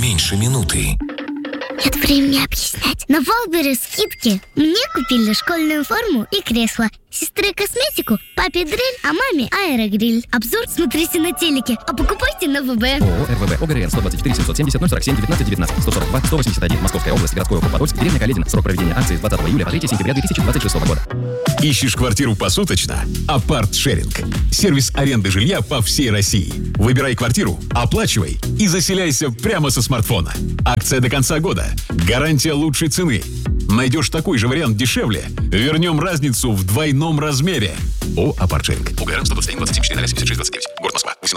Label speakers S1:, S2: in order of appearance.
S1: меньше минуты.
S2: Нет времени объяснять. На Валбере скидки. Мне купили школьную форму и кресло. Сестре косметику, папе дрель, а маме аэрогриль. Обзор смотрите на телеке, а покупайте на ВБ.
S3: ООО РВБ ОГРН 124 770 047 19 19 142 181 Московская область, городской округ Подольск, деревня Каледина. Срок проведения акции с 20 июля по 3 сентября 2026 года.
S4: Ищешь квартиру посуточно? Апарт-шеринг. Сервис аренды жилья по всей России. Выбирай квартиру, оплачивай и заселяйся прямо со смартфона. Акция до конца года. Гарантия лучшей цены. Найдешь такой же вариант дешевле? Вернем разницу в двойном размере. ООО «Апарт-шеринг». УГРН 121 27 4 76 29. Город Москва.